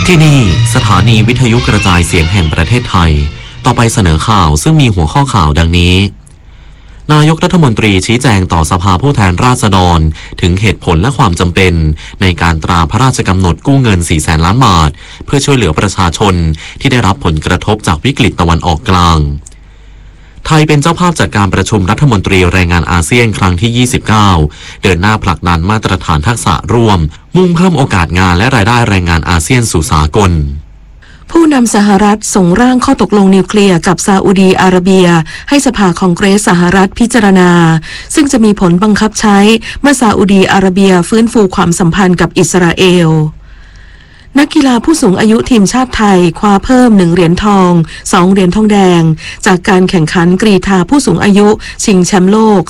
ที่นี่สถานีวิทยุกระจายเสียงแห่งประเทศไทยต่อไปเสนอข่าวซึ่งมีหัวข้อข่าวดังนี้นายกรัฐมนตรีชี้แจงต่อสภาผู้แทนราษฎรถึงเหตุผลและความจำเป็นในการตราพระราชกำหนดกู้เงิน 400,000 ล้านบาทเพื่อช่วยเหลือประชาชนที่ได้รับผลกระทบจากวิกฤตตะวันออกกลางไทยเป็นเจ้าภาพจัดการประชุมรัฐมนตรีแรงงานอาเซียนครั้งที่ 29 เดินหน้าผลักดันมาตรฐานทักษะร่วมมุ่งเพิ่มโอกาสงานและรายได้แรงงานอาเซียนสู่สากลผู้นำสหรัฐส่งร่างข้อตกลงนิวเคลียร์กับซาอุดีอาระเบียให้สภาคองเกรสสหรัฐพิจารณาซึ่งจะมีผลบังคับใช้เมื่อซาอุดีอาระเบียฟื้นฟูความสัมพันธ์กับอิสราเอลนักกีฬาผู้สูงอายุทีมชาติไทยคว้าเพิ่ม1เหรียญทอง2เหรียญทองแดงจากการแข่งขันกรีฑาผู้สูงอายุชิงแชมป์โลก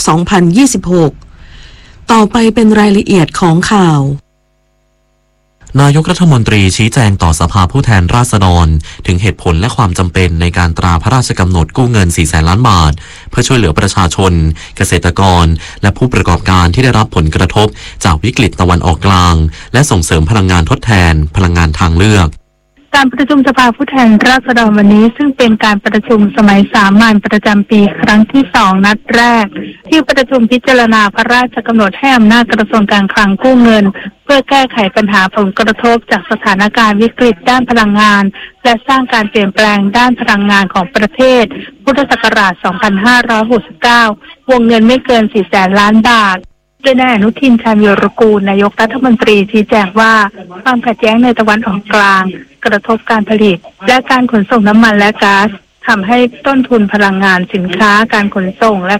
2026 ต่อไปเป็นรายละเอียดของข่าวนายกรัฐมนตรีชี้แจงต่อสภาผู้แทนราษฎรถึงเหตุผลและความจำเป็นในการตราพระราชกำหนดกู้เงิน 400,000 ล้านบาทเพื่อช่วยเหลือประชาชนเกษตรกรและผู้ประกอบการที่ได้รับผลกระทบจากวิกฤตตะวันออกกลางและส่งเสริมพลังงานทดแทนพลังงานทางเลือกการประชุมสภาผู้แทนราษฎรวันนี้ซึ่งเป็นการประชุมสมัยสามัญประจำปีครั้งที่2นัดแรกที่ประชุมพิจารณาพระราชกำหนดให้อำนาจกระทรวงการคลังกู้เงินเพื่อแก้ไขปัญหาผลกระทบจากสถานการณ์วิกฤตด้านพลังงานและสร้างการเปลี่ยนแปลงด้านพลังงานของประเทศพุทธศักราช 2569 วงเงินไม่เกิน 400,000 ล้านบาทโดยนายอนุทิน ชาญวีรกูลนายกรัฐมนตรีชี้แจงว่าความขัดแย้งในตะวันออกกลางกระทบการผลิตและการขนส่งน้ำมันและก๊าซทำให้ต้นทุนพลังงานสินค้าการขนส่งและ